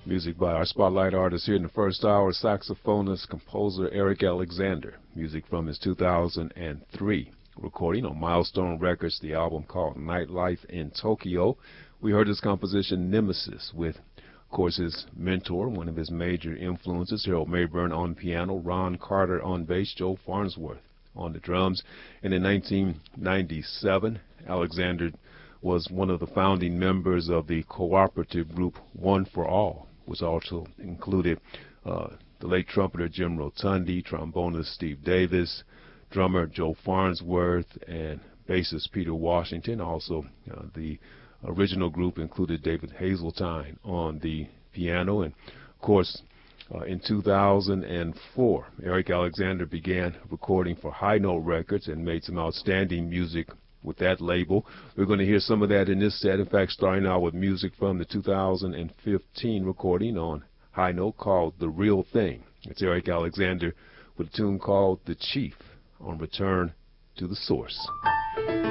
Music by our spotlight artist here in the first hour, saxophonist, composer Eric Alexander. Music from his 2003 recording on Milestone Records, the album called Nightlife in Tokyo. We heard his composition Nemesis with, of course, his mentor, one of his major influences, Harold Mayburn on piano, Ron Carter on bass, Joe Farnsworth on the drums. And in 1997, Alexander was one of the founding members of the cooperative group One for All, which also included the late trumpeter Jim Rotundi, trombonist Steve Davis, drummer Joe Farnsworth, and bassist Peter Washington. Also, the original group included David Hazeltine on the piano. And, of course, in 2004, Eric Alexander began recording for High Note Records and made some outstanding music with that label. We're going to hear some of that in this set. In fact, starting out with music from the 2015 recording on High Note called The Real Thing. It's Eric Alexander with a tune called The Chief on Return to the Source.